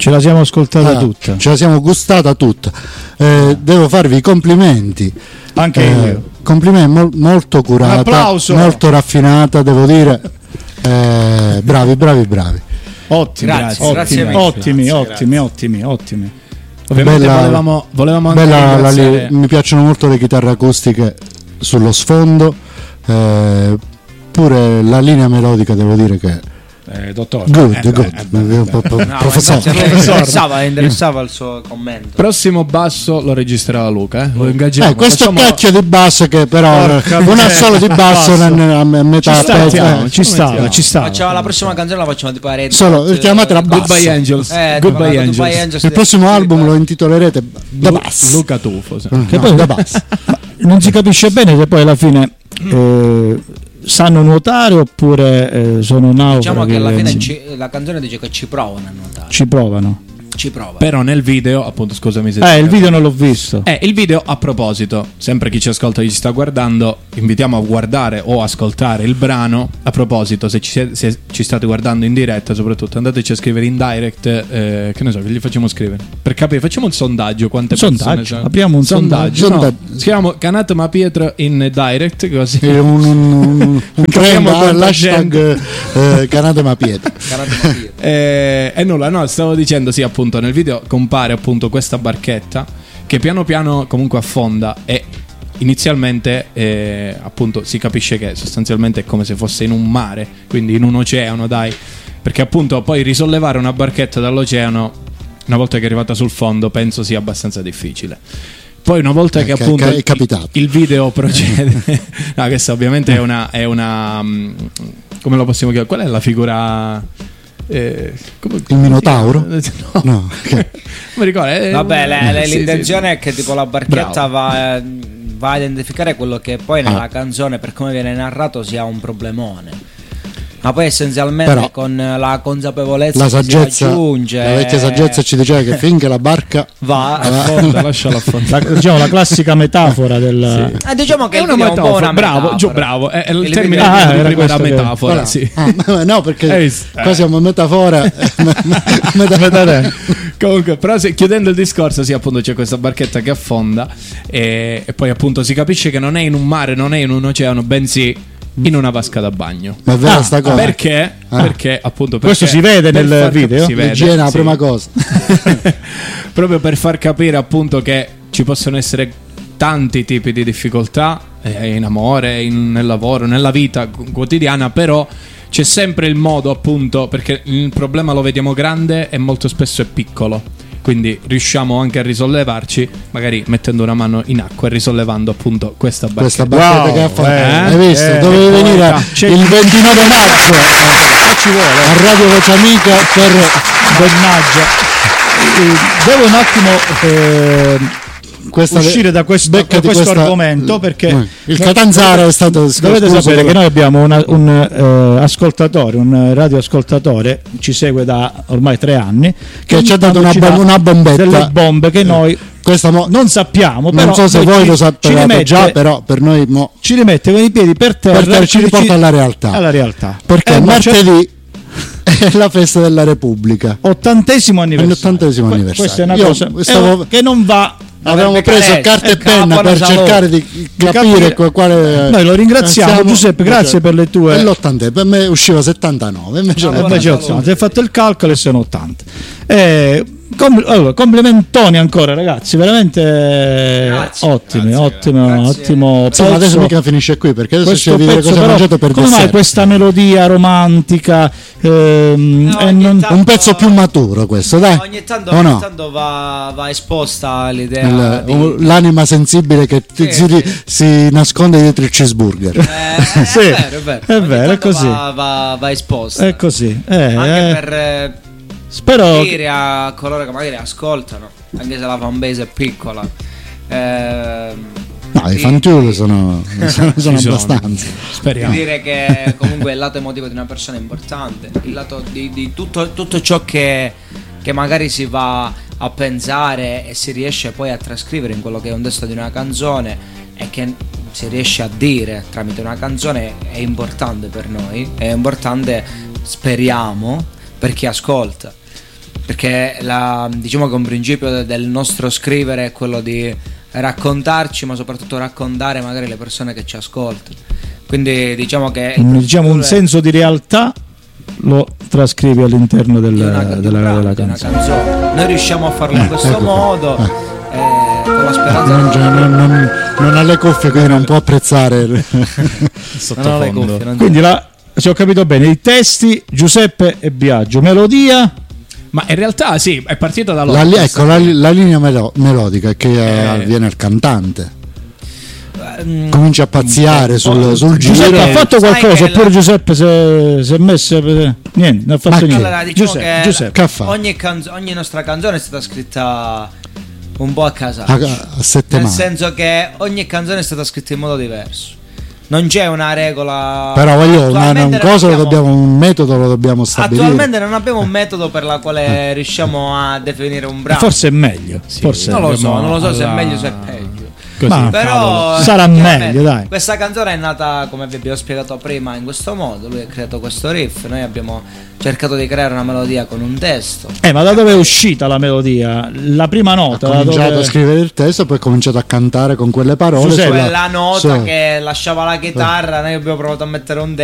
Ce la siamo ascoltata tutta. Ce la siamo gustata tutta. Devo farvi i complimenti. Anche io. Complimenti, molto curata, molto raffinata, devo dire. Bravi. Ottimi, ottimi. Ovviamente volevamo anche ringraziare... Mi piacciono molto le chitarre acustiche sullo sfondo, pure la linea melodica, devo dire che dottore. Professore. Interessava il suo commento. Prossimo basso lo registrerà Luca, lo ingaggiamo. Questo cacchio di basso che però un assolo di basso a metà ci stava. Facciamo la prossima canzone, la facciamo tipo Red solo chiamatela basso. Goodbye Angels. Il prossimo album lo intitolerete da basso. Luca Tufo, che poi da basso. Non si capisce bene se poi alla fine sanno nuotare oppure sono naufraghi. Diciamo che alla fine la canzone dice che ci provano a nuotare. Ci provano. Però nel video, appunto, scusami se il video non l'ho visto. Il video, a proposito, sempre chi ci ascolta e ci sta guardando, invitiamo a guardare o ascoltare il brano. A proposito, se ci state guardando in diretta, soprattutto andateci a scrivere in direct, che ne so, che gli facciamo scrivere per capire, facciamo il sondaggio, quante persone sono. Apriamo un sondaggio. No, scriviamo Canat Ma Pietro in direct, così un trend all'hashtag Canat Ma Pietro. E nulla, no, stavo dicendo, sì, appunto nel video compare appunto questa barchetta che piano piano comunque affonda e inizialmente appunto si capisce che sostanzialmente è come se fosse in un mare, quindi in un oceano, perché appunto poi risollevare una barchetta dall'oceano una volta che è arrivata sul fondo penso sia abbastanza difficile. Poi una volta che appunto è capitato. Il video procede no, questa ovviamente è una come lo possiamo chiamare? Qual è la figura? Il Minotauro? No. Mi ricordo, vabbè, l'intenzione è che tipo la barchetta va a identificare quello che poi nella canzone, per come viene narrato, sia un problemone. Ma poi essenzialmente però, con la consapevolezza la saggezza, si raggiunge, la vecchia saggezza ci diceva che finché la barca va affonda, lasciala affondare. Diciamo la classica metafora del diciamo che è una metafora. Bravo, è il termine prima da metafora, sì. No, perché qua siamo metafora. Comunque, però chiudendo il discorso, sì, appunto c'è questa barchetta che affonda e poi appunto si capisce che non è in un mare, non è in un oceano, bensì in una vasca da bagno. Ma è vera sta cosa? Perché? Perché appunto questo si vede nel video? Si vede, l'igiene è la prima cosa. Proprio per far capire appunto che ci possono essere tanti tipi di difficoltà in amore, nel lavoro, nella vita quotidiana, però c'è sempre il modo, appunto, perché il problema lo vediamo grande e molto spesso è piccolo. Quindi riusciamo anche a risollevarci, magari mettendo una mano in acqua e risollevando appunto questa barchetta che ha fatto. Hai visto? Dovevi venire il 29 maggio ci vuole a Radio Voce Amica per Bennaggia. Devo un attimo uscire da questo argomento, perché il Catanzaro è stato dovete sapere che noi abbiamo un ascoltatore, un radioascoltatore, ci segue da ormai 3 anni, che ci ha dato una bombetta, delle bombe che noi non sappiamo, però non so se voi lo sapete già, però per noi ci rimette con i piedi per terra, ci riporta alla realtà. Perché martedì è la festa della Repubblica, 80° anniversario. Questa è una cosa che non va. Avevamo preso carta e penna per cercare di capire quale. Noi lo ringraziamo, Giuseppe, grazie per le tue. E l'80, per me usciva 79, invece ti hai fatto il calcolo e sono 80. Complimentoni ancora, ragazzi, veramente ottimo. Ma adesso mica finisce qui, perché adesso ci devi dire cosa hai mangiato per come mai questa melodia romantica, un pezzo più maturo questo, dai. Ogni tanto va esposta l'idea l'anima sensibile che si nasconde dietro il cheeseburger. È vero, è così. Va esposta. È così. Anche per spero dire a coloro che magari ascoltano, anche se la fanbase è piccola, no, i fantool sono abbastanza. Speriamo. Dire che comunque il lato emotivo di una persona è importante, il lato di tutto ciò che magari si va a pensare e si riesce poi a trascrivere in quello che è un testo di una canzone e che si riesce a dire tramite una canzone è importante per noi, è importante, speriamo, per chi ascolta. perché diciamo che un principio del nostro scrivere è quello di raccontarci, ma soprattutto raccontare magari le persone che ci ascoltano. Quindi diciamo che un senso di realtà lo trascrivi all'interno della canzone. Noi riusciamo a farlo in questo modo, con la speranza non ha le cuffie, quindi non può apprezzare il sottofondo. Quindi se ho capito bene, i testi Giuseppe e Biagio, melodia. Ma in realtà sì, è partita da loro. Ecco, la linea melodica che avviene al cantante. Comincia a pazziare sul giro. Giuseppe ha fatto qualcosa oppure Giuseppe si è messo niente, non ha fatto niente. Allora, diciamo Giuseppe, ogni nostra canzone è stata scritta un po' a casa, a sette nel mani. senso che ogni canzone è stata scritta in modo diverso. Non c'è una regola. Però un metodo lo dobbiamo stabilire. Attualmente non abbiamo un metodo per la quale riusciamo a definire un brano. Forse è meglio. Forse non lo so se è meglio o se è peggio. Ma però sarà meglio, dai. Questa canzone è nata, come vi abbiamo spiegato prima, in questo modo. Lui ha creato questo riff, noi abbiamo cercato di creare una melodia con un testo. Ma da dove è uscita la melodia? La prima nota? Ha cominciato a scrivere il testo, poi ha cominciato a cantare con quelle parole. Quella nota che lasciava la chitarra, noi abbiamo provato a mettere un